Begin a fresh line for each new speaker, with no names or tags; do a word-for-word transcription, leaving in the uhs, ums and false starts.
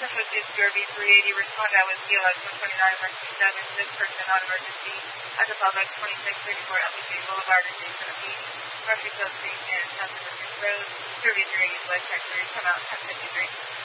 Associates Derby three eighty, respond out with P O X one twenty-nine, emergency seven, this person on emergency at the public twenty-six thirty-four L B J Boulevard in Daytona Beach, Murphy Field Street, and South Pacific Road, Derby three eighty, West Texas, come out ten fifty-three.